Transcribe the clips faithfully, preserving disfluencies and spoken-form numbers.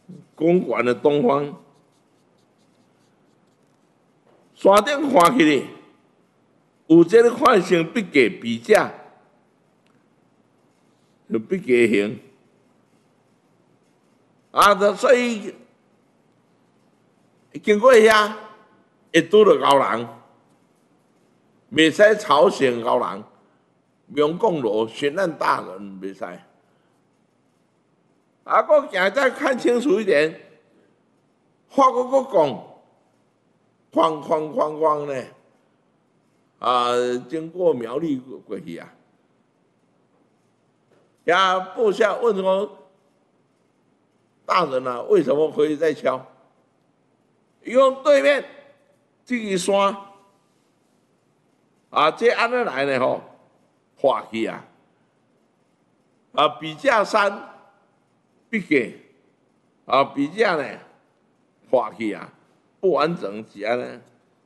公馆的东方，山顶看起来有这个款型笔记笔架，就笔记型啊，所以经过遐会拄到高人，袂使吵醒高人。明公路选案大人袂使。啊，我行再看清楚一点，法国国讲，哐哐哐哐呢，啊，经过苗栗过去啊，呀，部下问说，大人啊，为什么可以再敲？因为对面这个山，啊，这安尼来呢吼，滑去啊，啊，比价山。笔记啊，笔架呢，画去啊，不完整是安尼。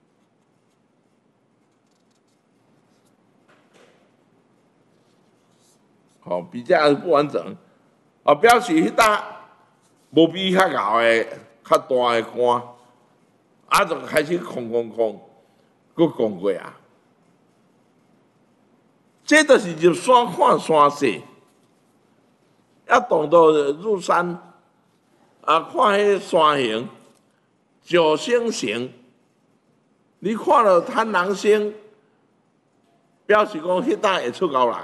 好、哦，笔架是不完整，啊，表示迄搭无比较厚的、较大的杆，啊，就开始空空空，佫讲过啊。这就是入山看山势。要懂得入山，啊，看迄山形、九星形，你看到贪狼星，表示讲迄搭会出高人。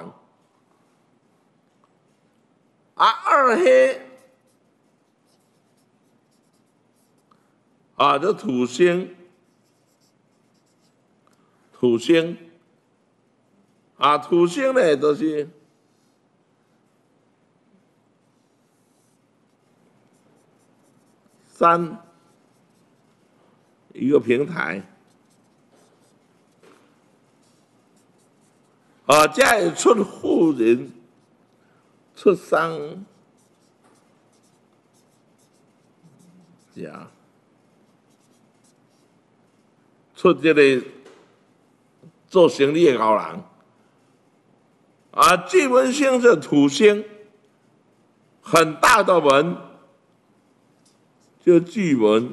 啊，二黑，啊，这土星，土星，啊，土星呢，就是。三一个平台，啊，再出富人，出商，呀，出这个做生意的高人，啊，巨门星是土星，很大的门。就巨门，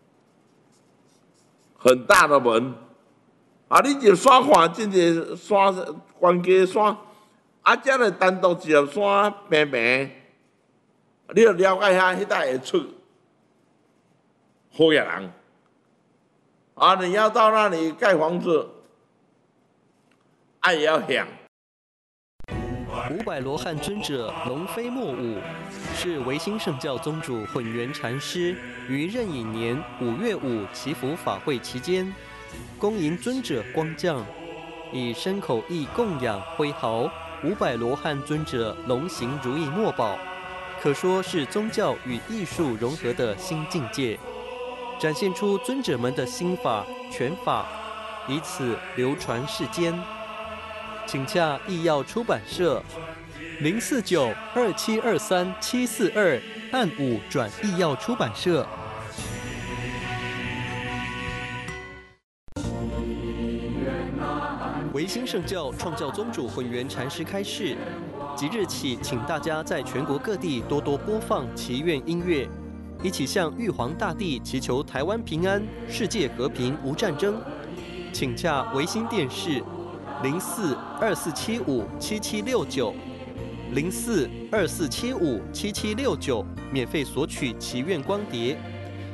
很大的门，啊！你入山看，真个山关家山，啊，这个单独一粒山平平，你要了解下，迄搭会出好野人。啊，你要到那里盖房子，爱也要想。 五百罗汉尊者龙飞莫舞，是唯心圣教宗主混元禅师于壬寅年五月五祈福法会期间，恭迎尊者光降，以身口意供养挥毫五百罗汉尊者龙行如意墨宝，可说是宗教与艺术融合的新境界，展现出尊者们的心法拳法，以此流传世间。请洽艺耀出版社零四九二七二三七四二，按五转艺耀出版社。唯心圣教创教宗主混元禅师开示，即日起，请大家在全国各地多多播放祈愿音乐，一起向玉皇大帝祈求台湾平安、世界和平、无战争。请洽唯心电视。零四二四七五七七六九，零四二四七五七七六九，免费索取祈愿光碟。